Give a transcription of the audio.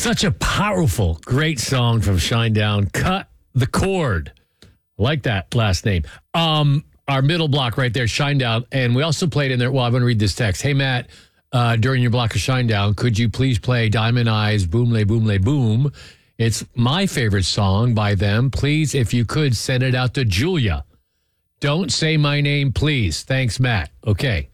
Such a powerful, great song from Shinedown. Cut the Cord. Like that last name. Our middle block right there, Shinedown. And we also played in there. Well, I'm going to read this text. Hey, Matt, during your block of Shinedown, could you please play Diamond Eyes, Boom Lay Boom Lay Boom? It's my favorite song by them. Please, if you could, send it out to Julia. Don't say my name, please. Thanks, Matt. Okay.